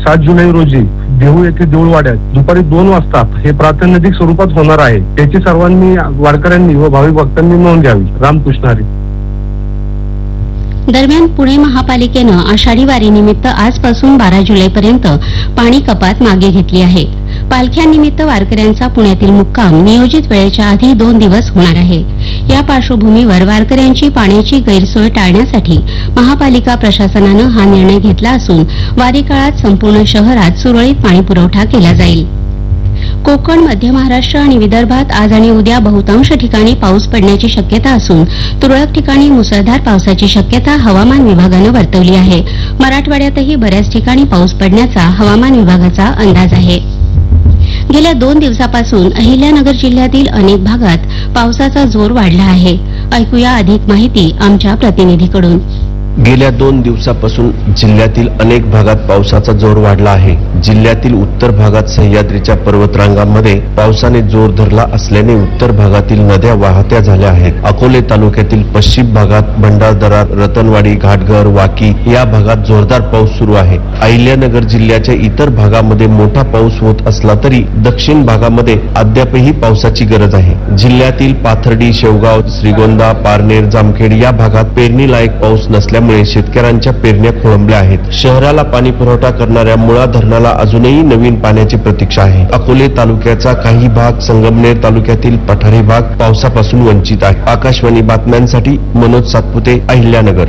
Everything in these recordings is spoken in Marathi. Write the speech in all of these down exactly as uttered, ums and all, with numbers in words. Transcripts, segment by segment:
सात जुलै रोजी देहू येथे देऊळवाड्यात दुपारी दोन वाजता हे प्रातिनिधिक स्वरूपात होणार आहे. त्याची सर्वांनी वारकऱ्यांनी व भाविक भक्तांनी नोंद घ्यावी. रामकृष्ण हरी. दरम्यान पुणे महापालिकेनं आषाढी वारीनिमित्त आजपासून बारा जुलैपर्यंत पाणी कपात मागे घेतली आहे. पालख्यांनिमित्त वारकऱ्यांचा पुण्यातील मुक्काम नियोजित वेळेच्या आधी दोन दिवस होणार आहे. या पार्श्वभूमीवर वारकऱ्यांची पाण्याची गैरसोय टाळण्यासाठी महापालिका प्रशासनानं हा निर्णय घेतला असून वारी काळात संपूर्ण शहरात सुरळीत पाणीपुरवठा केला जाईल. कोकण, मध्य महाराष्ट्र आणि विदर्भात आज आणि उद्या बहुतांश ठिकाणी पाऊस पडण्याची शक्यता असून तुरळक ठिकाणी मुसळधार पावसाची शक्यता हवामान विभागानं वर्तवली आहे. मराठवाड्यातही बऱ्याच ठिकाणी पाऊस पडण्याचा हवामान विभागाचा अंदाज आहे. गेल्या दोन दिवसापासून अहिल्यानगर जिल्ह्यातील अनेक भागात पावसाचा जोर वाढला आहे. ऐकूया अधिक माहिती आमच्या प्रतिनिधीकडून. गेल्या दोन दिवसापासून जिल्ह्यातील अनेक भागात पावसाचा जोर वाढला आहे. जिल्ह्यातील उत्तर भागात सह्याद्रीच्या पर्वतरांगांमध्ये पावसाने जोर धरला असल्याने उत्तर भागातील नद्या वाहत्या झाल्या आहेत. अकोले तालुक्यातील पश्चिम भागात भंडारदरा, रतनवाडी, घाटघर, वाकी या भागात जोरदार पाऊस सुरू आहे. अहिल्यानगर जिल्ह्याच्या इतर भागामध्ये मोठा पाऊस होत असला तरी दक्षिण भागामध्ये अद्यापही पावसाची गरज आहे. जिल्ह्यातील पाथर्डी, शेवगाव, श्रीगोंदा, पारनेर, जामखेड या भागात पेरणीलायक पाऊस नसल्या मुळे शेतकऱ्यांच्या पेरण्या खोळंबल्या आहेत. शहराला पाणी पुरवठा करणाऱ्या मुळा धरणाला अजूनही नवीन पाण्याची प्रतीक्षा आहे. अकोले तालुक्याचा काही भाग, संगमनेर तालुक्यातील पठारी भाग पावसापासून वंचित आहे. आकाशवाणी बातम्यांसाठी मनोज सातपुते, अहिल्यानगर.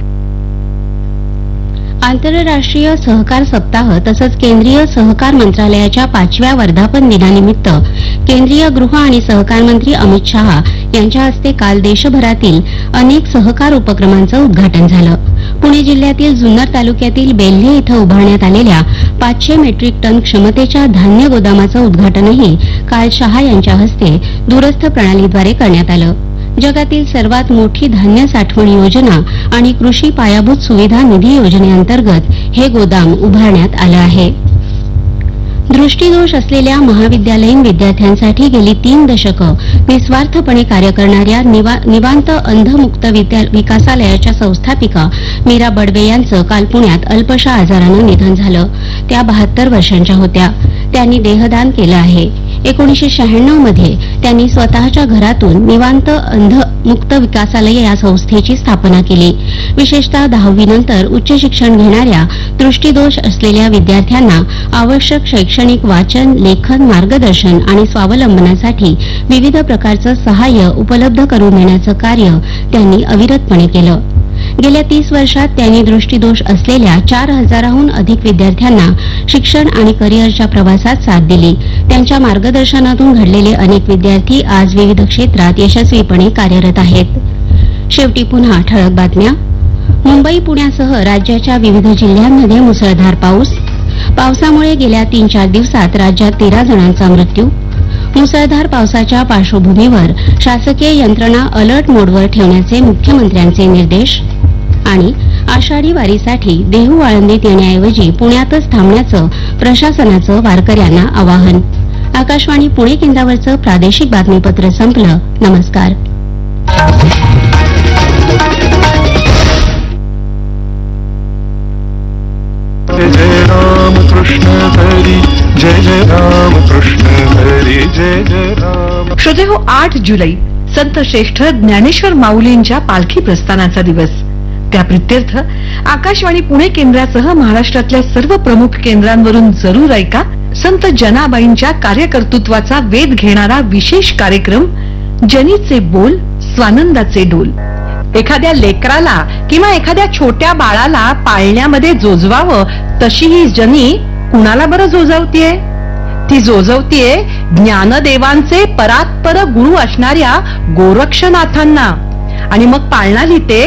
आंतरराष्ट्रीय सहकार सप्ताह तसंच केंद्रीय सहकार मंत्रालयाच्या पाचव्या वर्धापन दिनानिमित्त केंद्रीय गृह आणि सहकार मंत्री अमित शहा यांच्या हस्ते काल देशभरातील अनेक सहकार उपक्रमांचं उद्घाटन झालं. पुणे जिल्ह्यातील जुन्नर तालुक्यातील बेल्हे इथं उभारण्यात आलेल्या पाचशे मेट्रिक टन क्षमतेच्या धान्य गोदामाचं उद्घाटनही काल शहा यांच्या हस्ते दूरस्थ प्रणालीद्वारे करण्यात आलं. जगातील सर्वात मोठी धान्य साठवण योजना आणि कृषी पायाभूत सुविधा निधी योजनेअंतर्गत हे गोदाम उभारण्यात आलं आहे. दृष्टीदोष असलेल्या महाविद्यालयीन विद्यार्थ्यांसाठी गेली तीन दशकं निस्वार्थपणे कार्य करणाऱ्या निवांत अंधमुक्त विकासालयाच्या संस्थापिका मीरा बडवे यांचं काल पुण्यात अल्पशा आजारानं निधन झालं. त्या बहात्तर वर्षांच्या होत्या. त्यांनी देहदान केलं आहे. एकोणीसशे शहाण्णव मध्ये त्यांनी स्वतःच्या घरातून निवांत अंध मुक्त विकासालय या संस्थेची स्थापना केली. विशेषतः दहावीनंतर उच्च शिक्षण घेणाऱ्या दृष्टीदोष असलेल्या विद्यार्थ्यांना आवश्यक शैक्षणिक वाचन, लेखन, मार्गदर्शन आणि स्वावलंबनासाठी विविध प्रकारचं सहाय्य उपलब्ध करून देण्याचं कार्य त्यांनी अविरतपणे केलं. गेल्या तीस वर्षात त्यांनी दृष्टीदोष असलेल्या चार हजाराहून अधिक विद्यार्थ्यांना शिक्षण आणि करिअरच्या प्रवासात साथ दिली. त्यांच्या मार्गदर्शनातून घडलेले अनेक विद्यार्थी आज विविध क्षेत्रात यशस्वीपणे कार्यरत आहेत. शेवटी पुन्हा ठळक बातम्या. मुंबई, पुण्यासह राज्याच्या विविध जिल्ह्यांमध्ये मुसळधार पाऊस. पावसामुळे गेल्या तीन चार दिवसात राज्यात तेरा जणांचा मृत्यू. मुसळधार पावसाच्या पार्श्वभूमीवर शासकीय यंत्रणा अलर्ट मोडवर ठेवण्याचे मुख्यमंत्र्यांचे निर्देश. आणि आषाढी वारीसाठी देहू आळंदीत येण्याऐवजी पुण्यातच थांबण्याचं प्रशासनाचं वारकऱ्यांना आवाहन. आकाशवाणी पुणे केंद्रावरचं प्रादेशिक बातमीपत्र संपलं. नमस्कार. जय जय राम कृष्ण हरी, जय जय राम कृष्ण हरी, जय जय राम. श्रोते हो, आठ जुलै संत श्रेष्ठ ज्ञानेश्वर माऊलींच्या पालखी प्रस्थानाचा दिवस. त्या प्रित्यर्थ आकाशवाणी पुणे केंद्रासह महाराष्ट्रातल्या सर्व प्रमुख केंद्रांवरून जरूर ऐका संत जनाबाईंच्या कार्यकर्तृत्वाचा वेध घेणारा विशेष कार्यक्रम जनीचे बोल, स्वानंदाचे डोल. एखाद्या लेकराला किंवा एखाद्या छोट्या बाळाला पाळण्यामध्ये जोजवावं तशी ही जनी कुणाला बरं जोजवतीये? ती जोजवतीये ज्ञानदेवांचे परात्पर गुरु असणाऱ्या गोरक्षनाथांना. आणि मग पाळणारी ते